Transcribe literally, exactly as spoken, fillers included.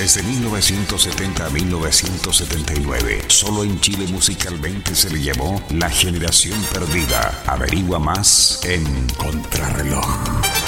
Desde mil novecientos setenta a mil novecientos setenta y nueve, solo en Chile musicalmente se le llamó La Generación Perdida. Averigua más en Contrarreloj.